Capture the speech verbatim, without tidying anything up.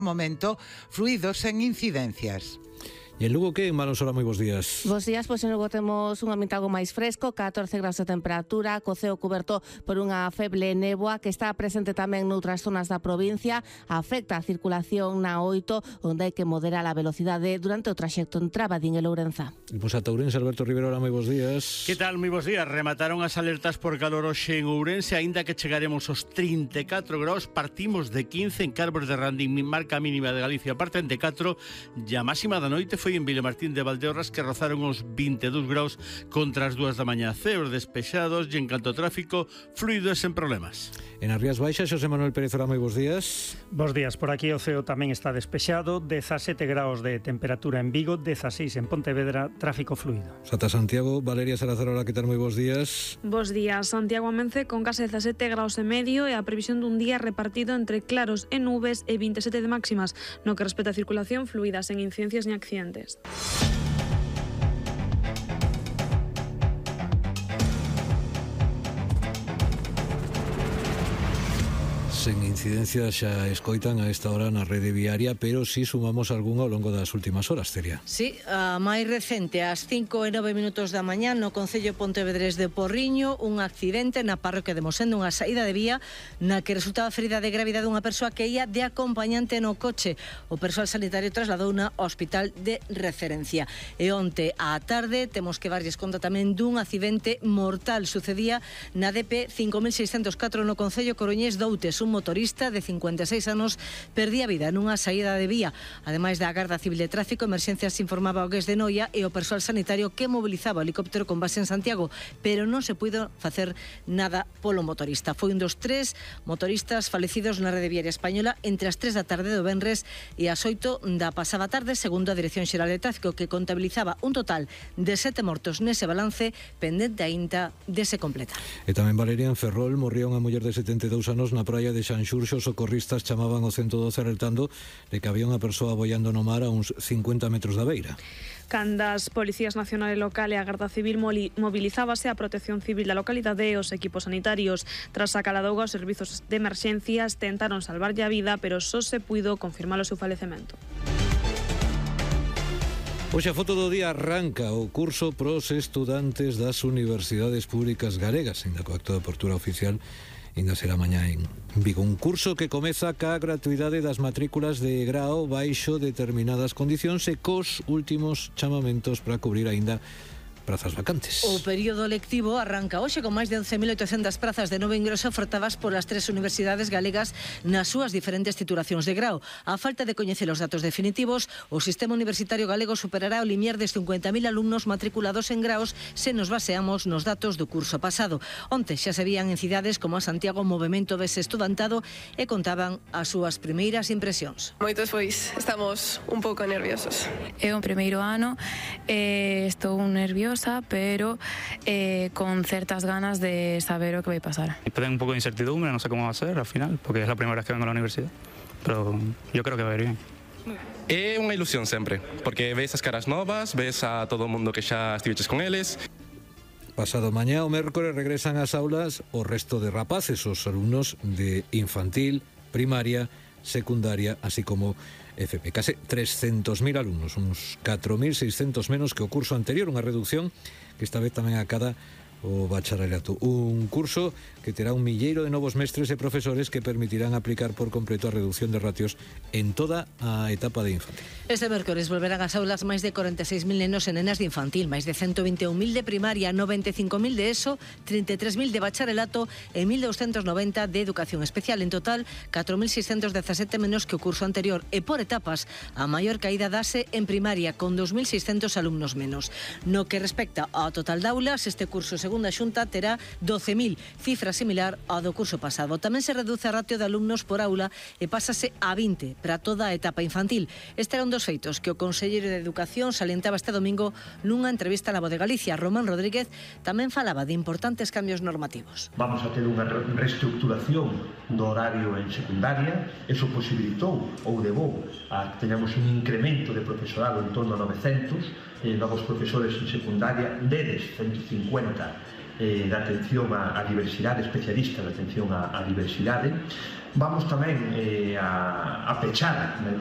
Momento, fluidos sen incidencias. E en Lugo que, Manon Sola, moi bons días. Bos días, pois en Lugo temos un ambiente algo máis fresco, catorce graus de temperatura, co ceo coberto por unha feble néboa que está presente tamén noutras zonas da provincia, afecta a circulación na oito, onde hai que moderar a velocidade durante o traxecto en Trabadín e Lourenza. E pois ata Ourense, Alberto Riverola, moi bons días. Que tal, moi bons días? Remataron as alertas por calor hoxe en Ourense, aínda que chegaremos aos trinta e catro graus, partimos de quince en Carbos de Randín, marca mínima de Galicia parten de catro, e a máxima da noite foi en Vilamartín de Valdeorras, que rozaron os vinte e dous graus contra as dúas da mañá. Ceos despexados e en canto ao tráfico, fluido e sen problemas. En as Rías Baixas, Xosé Manuel Pérez Ora, moi bons días. Bos días, por aquí o ceo tamén está despexado, dezasete graus de temperatura en Vigo, dezaseis en Pontevedra, tráfico fluido. Ata Santiago, Valeria Sarazarola, que tal, moi bons días. Bos días, Santiago amense con case dezasete graus e medio e a previsión dun día repartido entre claros e nubes e vinte e sete de máximas, no que respecta a circulación fluida, sen incidencias ni accidentes. Sen incidencias xa escoitan a esta hora na rede viaria, pero si sumamos algún ao longo das últimas horas, Celia. Sí, a máis recente, ás cinco e nove minutos da mañá, no concello pontevedrés de Porriño, un accidente na parroquia de Mosén, unha saída de vía na que resultaba ferida de gravidade unha persoa que ia de acompañante no coche. O persoal sanitario trasladouna ao hospital de referencia. E onte á tarde temos que darlles conta tamén dun accidente mortal. Sucedía na D P cinco mil seiscentos catro no concello coruñés de Outes. Un motorista de cincuenta e seis anos perdía a vida nunha saída de vía. Ademais da Garda Civil de Tráfico, Emerxencias informaba o Gués de Noia e o persoal sanitario que mobilizaba o helicóptero con base en Santiago, pero non se puido facer nada polo motorista. Foi un dos tres motoristas falecidos na rede viaria española entre as tres da tarde do venres e as oito da pasada tarde, segundo a Dirección Xeral de Tráfico, que contabilizaba un total de sete mortos nese balance, pendente aínda de se completar. E tamén, Valeria, en Ferrol morría unha muller de setenta e dous anos na praia de Xanxurxo. Os socorristas chamaban ao ciento doce alertando de que había unha persoa boiando no mar a uns cincuenta metros da beira. Candas Policías Nacional e Local e a Garda Civil movilizábase a Protección Civil da localidade e os equipos sanitarios. Tras a caladouga, os servizos de emerxencias tentaron salvarlle a vida, pero só se puido confirmar o seu falecemento. Hoxe a foto do día arranca o curso pros estudantes das universidades públicas galegas, ainda co acto de apertura oficial ainda será mañá en Vigo. Un curso que comeza ca gratuidade das matrículas de grao baixo determinadas condicións e cos últimos chamamentos para cubrir aínda prazas vacantes. O período lectivo arranca hoxe con máis de once mil oitocentas prazas de novo ingreso ofertadas polas tres universidades galegas nas súas diferentes titulacións de grao. A falta de coñecer os datos definitivos, o sistema universitario galego superará o limiar de cincuenta mil alumnos matriculados en graos se nos baseamos nos datos do curso pasado. Onte xa se vían en cidades como a Santiago movemento dese estudantado e contaban as súas primeiras impresións. Moitos pois estamos un pouco nerviosos. É o primeiro ano, eh, estou nerviosa, pero eh, con certas ganas de saber o que vai pasar. Tengo un poco de incertidumbre, no sé cómo va a ser al final, porque es la primera vez que vengo a la universidad, pero yo creo que va a ir bien. É unha ilusión sempre, porque ves as caras novas, ves a todo o mundo que xa estiveches con eles. Pasado mañá o mércores regresan ás aulas o resto de rapaces, os alumnos de infantil, primaria, secundaria, así como F P. Case trescentos mil alumnos, uns catro mil seiscentos menos que o curso anterior, unha reducción que esta vez tamén acada o bacharelato. Un curso que terá un milleiro de novos mestres e profesores que permitirán aplicar por completo a reducción de ratios en toda a etapa de infantil. Este mércores volverán ás aulas máis de corenta e seis mil nenos e nenas de infantil, máis de ciento vinte e un mil de primaria, noventa e cinco mil de ESO, trinta e tres mil de bacharelato e mil douscentos noventa de educación especial. En total, catro mil seiscentos dezasete menos que o curso anterior e por etapas a maior caída dase en primaria con dos mil seiscentos alumnos menos. No que respecta ao total de aulas, este curso segunda xunta terá doce mil, cifra similar ao do curso pasado. Tamén se reduce a ratio de alumnos por aula e pásase a vinte para toda a etapa infantil. Este era un dos feitos que o conselleiro de Educación salientaba este domingo nunha entrevista na Voz de Galicia. Román Rodríguez tamén falaba de importantes cambios normativos. Vamos a ter unha reestructuración do horario en secundaria. Eso posibilitou ou levou a que teñamos un incremento de profesorado en torno a novecentos eh, novos profesores en secundaria, deles ciento cincuenta eh, de atención á, á diversidade, especialistas de atención á, á diversidade. Vamos tamén eh, a, a pechar